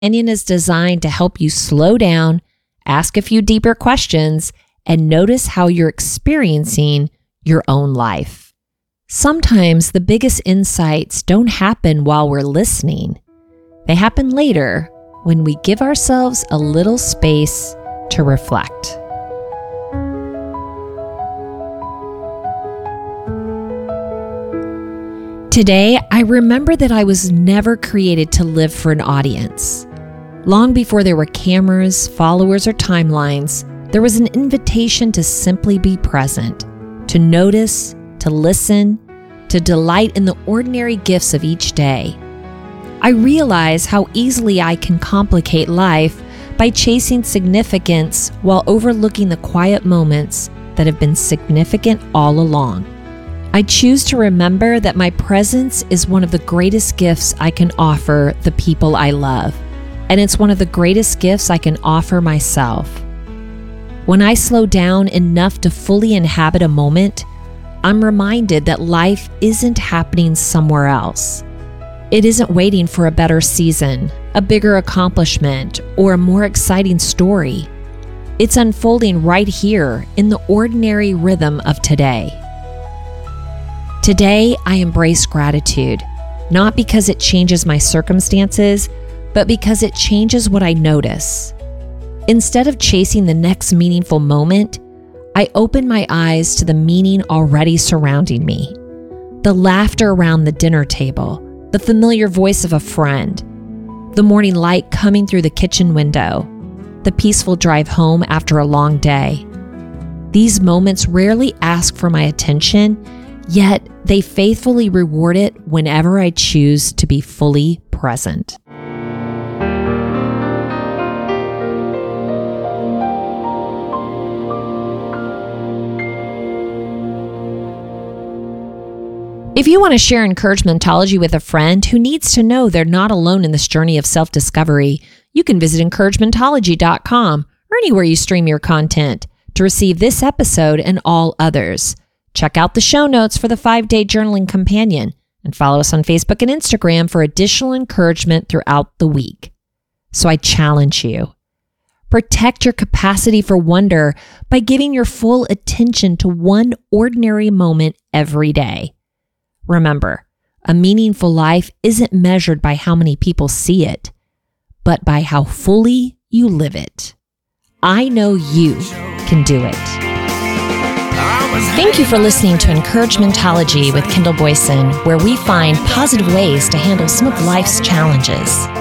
companion is designed to help you slow down, ask a few deeper questions, and notice how you're experiencing your own life. Sometimes the biggest insights don't happen while we're listening. They happen later when we give ourselves a little space to reflect. Today, I remember that I was never created to live for an audience. Long before there were cameras, followers, or timelines, there was an invitation to simply be present, to notice, to listen, to delight in the ordinary gifts of each day. I realize how easily I can complicate life by chasing significance while overlooking the quiet moments that have been significant all along. I choose to remember that my presence is one of the greatest gifts I can offer the people I love, and it's one of the greatest gifts I can offer myself. When I slow down enough to fully inhabit a moment, I'm reminded that life isn't happening somewhere else. It isn't waiting for a better season, a bigger accomplishment, or a more exciting story. It's unfolding right here in the ordinary rhythm of today. Today, I embrace gratitude, not because it changes my circumstances, but because it changes what I notice. Instead of chasing the next meaningful moment, I open my eyes to the meaning already surrounding me. The laughter around the dinner table, the familiar voice of a friend, the morning light coming through the kitchen window, the peaceful drive home after a long day. These moments rarely ask for my attention, yet they faithfully reward it whenever I choose to be fully present. If you want to share Encouragementology with a friend who needs to know they're not alone in this journey of self-discovery, you can visit encouragementology.com or anywhere you stream your content to receive this episode and all others. Check out the show notes for the 5-Day Journaling Companion and follow us on Facebook and Instagram for additional encouragement throughout the week. So I challenge you. Protect your capacity for wonder by giving your full attention to one ordinary moment every day. Remember, a meaningful life isn't measured by how many people see it, but by how fully you live it. I know you can do it. Thank you for listening to Encouragementology with Kendall Boyson, where we find positive ways to handle some of life's challenges.